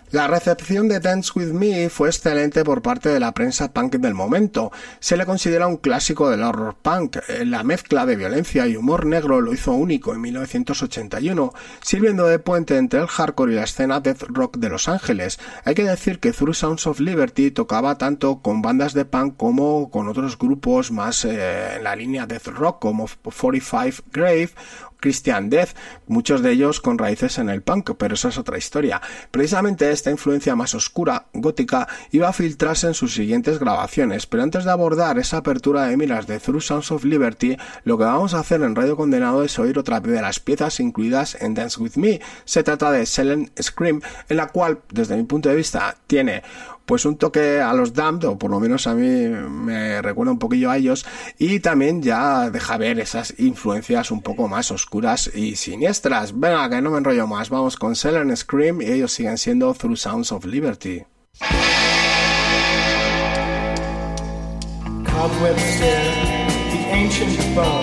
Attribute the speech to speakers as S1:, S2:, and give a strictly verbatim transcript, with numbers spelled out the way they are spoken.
S1: La recepción de Dance With Me fue excelente por parte de la prensa punk del momento. Se le considera un clásico del horror punk. La mezcla de violencia y humor negro lo hizo único en mil novecientos ochenta y uno, sirviendo de puente entre el hardcore y la escena death rock de Los Ángeles. Hay que decir que Through Sounds of Liberty tocaba tanto con bandas de punk como con otros grupos más eh, en la línea death rock como cuarenta y cinco Grave, Christian Death, muchos de ellos con raíces en el punk, pero esa es otra historia. Precisamente esta influencia más oscura, gótica, iba a filtrarse en sus siguientes grabaciones, pero antes de abordar esa apertura de miras de Through Sounds of Liberty, lo que vamos a hacer en Radio Condenado es oír otra de las piezas incluidas en Dance With Me. Se trata de Silent Scream, en la cual, desde mi punto de vista, tiene pues un toque a los Damned, o por lo menos a mí me recuerda un poquillo a ellos, y también ya deja ver esas influencias un poco más oscuras y siniestras. Venga, que no me enrollo más, vamos con Silent Scream y ellos siguen siendo Through Sounds of Liberty.
S2: Cobwebs stare, the ancient bone